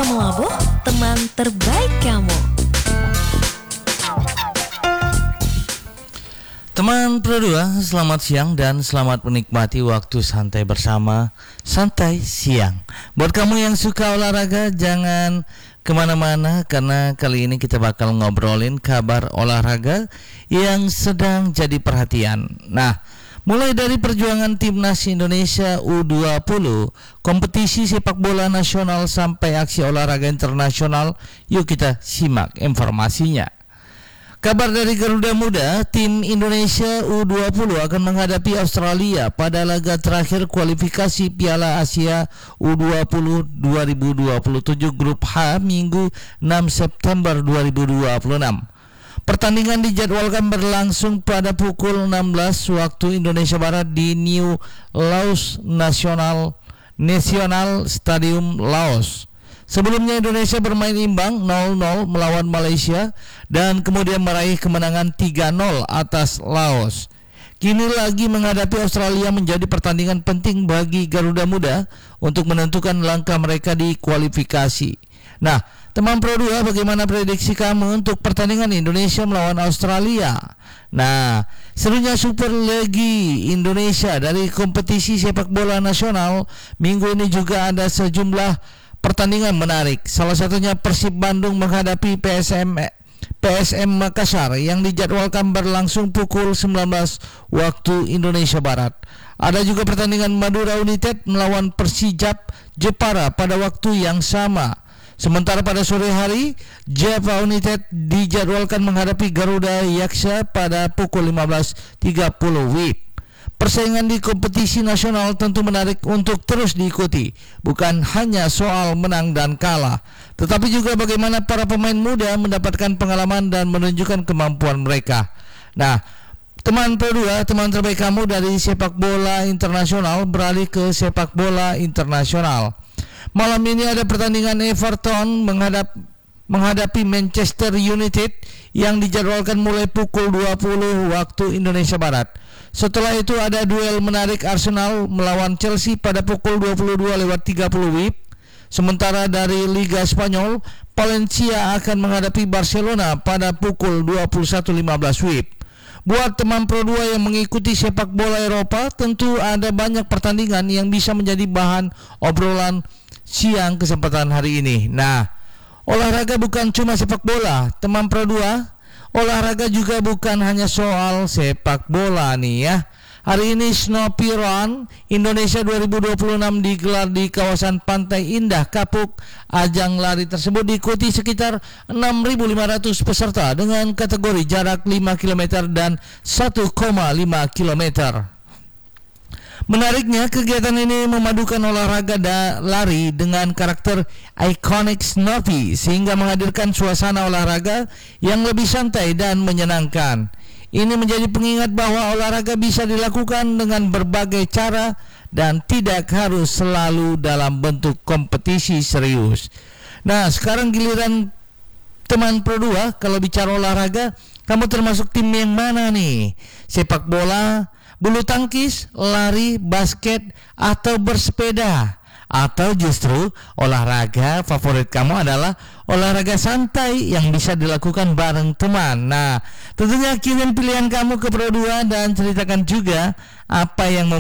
kamu Abo, teman terbaik kamu. Teman Pro 2, selamat siang dan selamat menikmati waktu santai bersama Santai Siang. Buat kamu yang suka olahraga, jangan kemana-mana karena kali ini kita bakal ngobrolin kabar olahraga yang sedang jadi perhatian. Nah, mulai dari perjuangan timnas Indonesia U20, kompetisi sepak bola nasional sampai aksi olahraga internasional, yuk kita simak informasinya. Kabar dari Garuda Muda, tim Indonesia U20 akan menghadapi Australia pada laga terakhir kualifikasi Piala Asia U20 2027 Grup H Minggu 6 September 2026. Pertandingan dijadwalkan berlangsung pada pukul 16 waktu Indonesia Barat di New Laos National Stadium Laos. Sebelumnya Indonesia bermain imbang 0-0 melawan Malaysia dan kemudian meraih kemenangan 3-0 atas Laos. Kini lagi menghadapi Australia menjadi pertandingan penting bagi Garuda Muda untuk menentukan langkah mereka di kualifikasi. Nah, teman Pro 2, bagaimana prediksi kamu untuk pertandingan Indonesia melawan Australia? Nah, serunya Super League Indonesia dari kompetisi sepak bola nasional minggu ini juga ada sejumlah pertandingan menarik. Salah satunya Persib Bandung menghadapi PSM Makassar yang dijadwalkan berlangsung pukul 19 waktu Indonesia Barat. Ada juga pertandingan Madura United melawan Persijap Jepara pada waktu yang sama. Sementara pada sore hari, Java United dijadwalkan menghadapi Garuda Yaksa pada pukul 15.30 WIB. Persaingan di kompetisi nasional tentu menarik untuk terus diikuti. Bukan hanya soal menang dan kalah, tetapi juga bagaimana para pemain muda mendapatkan pengalaman dan menunjukkan kemampuan mereka. Nah, teman Pro 2, teman terbaik kamu dari sepak bola internasional beralih ke sepak bola internasional. Malam ini ada pertandingan Everton menghadapi Manchester United yang dijadwalkan mulai pukul 20 waktu Indonesia Barat. Setelah itu ada duel menarik Arsenal melawan Chelsea pada pukul 22.30 WIB. Sementara dari Liga Spanyol, Valencia akan menghadapi Barcelona pada pukul 21.15 WIB. Buat teman Pro 2 yang mengikuti sepak bola Eropa, tentu ada banyak pertandingan yang bisa menjadi bahan obrolan siang kesempatan hari ini. Nah, olahraga bukan cuma sepak bola, teman Pro 2. Olahraga juga bukan hanya soal sepak bola nih ya. Hari ini Snowy Run Indonesia 2026 digelar di kawasan Pantai Indah Kapuk. Ajang lari tersebut diikuti sekitar 6.500 peserta dengan kategori jarak 5 km dan 1,5 km. Menariknya, kegiatan ini memadukan olahraga lari dengan karakter ikonik Snowy sehingga menghadirkan suasana olahraga yang lebih santai dan menyenangkan. Ini menjadi pengingat bahwa olahraga bisa dilakukan dengan berbagai cara dan tidak harus selalu dalam bentuk kompetisi serius. Nah, sekarang giliran teman Pro 2, kalau bicara olahraga, kamu termasuk tim yang mana nih? Sepak bola, bulu tangkis, lari, basket, atau bersepeda? Atau justru olahraga favorit kamu adalah olahraga santai yang bisa dilakukan bareng teman? Nah, tentunya kirim pilihan kamu ke Pro 2 dan ceritakan juga apa yang